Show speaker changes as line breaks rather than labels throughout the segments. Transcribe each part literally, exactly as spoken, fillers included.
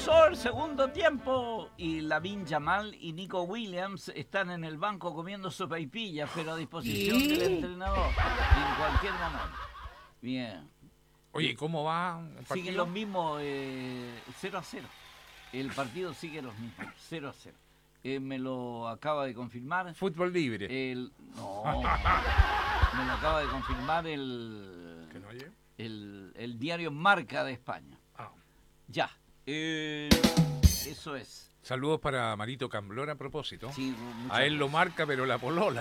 Comenzó el segundo tiempo y Lamine Yamal y Nico Williams están en el banco comiendo sopaipillas, pero a disposición del entrenador en cualquier momento. Bien.
Oye, ¿cómo va el partido?
Siguen los mismos, eh, cero a cero. El partido sigue los mismos, cero a cero. Eh, me lo acaba de confirmar.
Fútbol libre.
El, no, me lo acaba de confirmar el,
¿Que no oye?
el, el diario Marca de España.
Ah.
Ya. Eh, eso es.
Saludos para Marito Camblor a propósito.
Sí,
a él lo marca, pero la polola.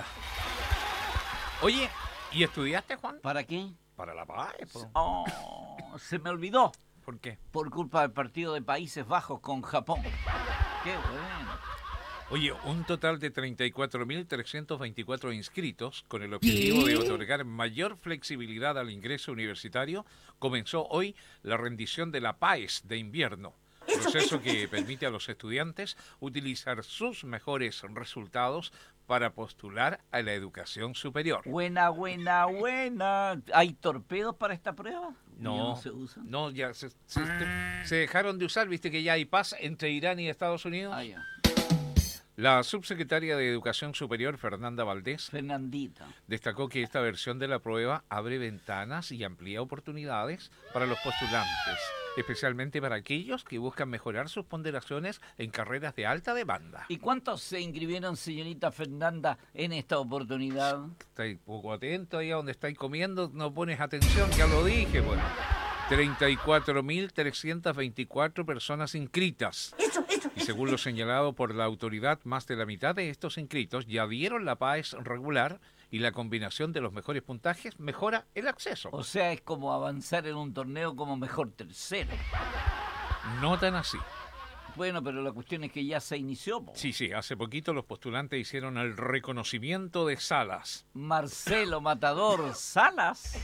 Oye, ¿y estudiaste, Juan?
¿Para qué?
Para la paz. Po.
Oh, se me olvidó.
¿Por qué?
Por culpa del partido de Países Bajos con Japón. Qué bueno.
Oye, un total de treinta y cuatro mil trescientos veinticuatro inscritos, con el objetivo de otorgar mayor flexibilidad al ingreso universitario, comenzó hoy la rendición de la PAES de invierno, proceso que permite a los estudiantes utilizar sus mejores resultados para postular a la educación superior.
Buena, buena, buena. ¿Hay torpedos para esta prueba?
No,
no se usan.
No, ya se, se, se dejaron de usar, viste que ya hay paz entre Irán y Estados Unidos.
Ah, ya.
La subsecretaria de Educación Superior, Fernanda Valdés,
Fernandita,
destacó que esta versión de la prueba abre ventanas y amplía oportunidades para los postulantes, especialmente para aquellos que buscan mejorar sus ponderaciones en carreras de alta demanda.
¿y cuántos se inscribieron, señorita Fernanda, en esta oportunidad?
Estáis poco atento ahí a donde estáis comiendo, no pones atención, ya lo dije, bueno. treinta y cuatro mil trescientas veinticuatro personas inscritas.
Eso, eso,
y según lo señalado por la autoridad, más de la mitad de estos inscritos ya dieron la PAES regular y la combinación de los mejores puntajes mejora el acceso.
O sea, es como avanzar en un torneo como mejor tercero.
No tan así.
Bueno, pero la cuestión es que ya se inició. Po.
Sí, sí, hace poquito los postulantes hicieron el reconocimiento de salas.
Marcelo Matador Salas.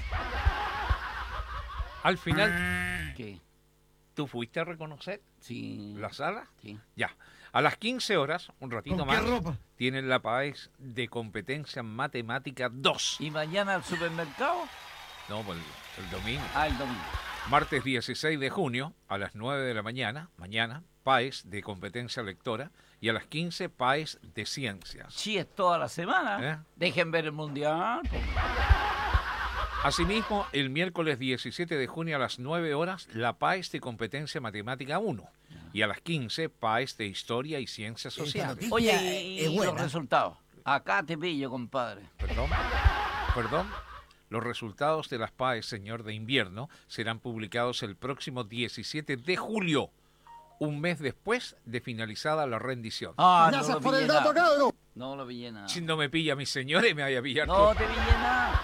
Al final,
¿Qué?
¿tú fuiste a reconocer
Sí.
la sala?
Sí.
Ya. A las quince horas, un ratito
¿Con
más,
qué ropa?
tienen la PAES de competencia matemática dos.
¿Y mañana al supermercado?
No, pues el, el domingo.
Ah, el domingo.
Martes dieciséis de junio, a las nueve de la mañana, mañana, PAES de competencia lectora, y a las quince, PAES de ciencias.
Sí, es toda la semana.
¿Eh?
Dejen ver el mundial. Po.
Asimismo, el miércoles diecisiete de junio a las nueve horas, la PAES de competencia matemática uno, y a las quince, PAES de historia y ciencias sociales.
Oye,
Ya,
y,
es
y
buena.
los resultados. Acá te pillo, compadre.
¿Perdón? ¿Perdón? Los resultados de las PAES, señor de invierno, serán publicados el próximo diecisiete de julio, un mes después de finalizada la rendición.
Ah, no
Gracias
lo
por el
pillé
dato,
nada.
cabrón.
No lo pillé nada.
Si no me pilla mi señor, me vaya a pillar tú.
No te pillé nada.